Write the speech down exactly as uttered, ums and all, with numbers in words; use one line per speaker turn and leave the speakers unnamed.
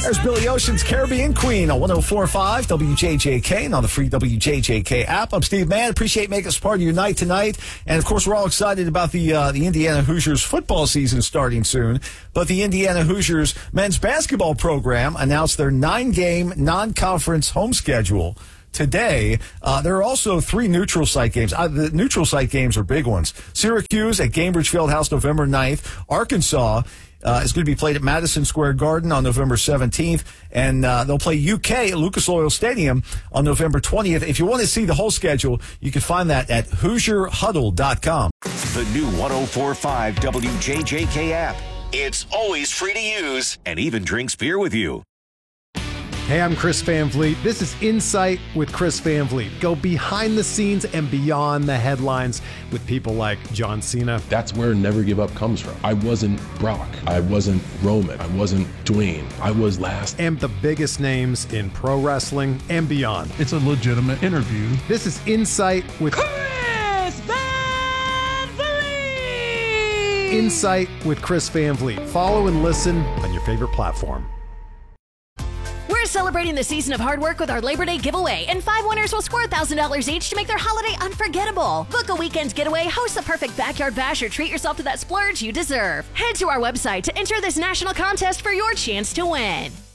There's Billy Ocean's Caribbean Queen on one oh four point five W J J K and on the free W J J K app. I'm Steve Mann. Appreciate making us part of your night tonight. And, of course, we're all excited about the uh, the Indiana Hoosiers football season starting soon. But the Indiana Hoosiers men's basketball program announced their nine-game non-conference home schedule today. Uh, there are also three neutral site games. Uh, the neutral site games are big ones. Syracuse at Gainbridge Fieldhouse November ninth. Arkansas uh, is going to be played at Madison Square Garden on November seventeenth. And uh, they'll play U K at Lucas Oil Stadium on November twentieth. If you want to see the whole schedule, you can find that at Hoosier Huddle dot com.
The new one oh four point five W J J K app. It's always free to use and even drinks beer with you.
Hey, I'm Chris Van Vliet. This is Insight with Chris Van Vliet. Go behind the scenes and beyond the headlines with people like John Cena.
That's where Never Give Up comes from. I wasn't Brock. I wasn't Roman. I wasn't Dwayne. I was last.
And the biggest names in pro wrestling and beyond.
It's a legitimate interview.
This is Insight with
Chris Van Vliet.
Insight with Chris Van Vliet. Follow and listen on your favorite platform.
We're celebrating the season of hard work with our Labor Day giveaway, and five winners will score one thousand dollars each to make their holiday unforgettable. Book a weekend getaway, host the perfect backyard bash, or treat yourself to that splurge you deserve. Head to our website to enter this national contest for your chance to win.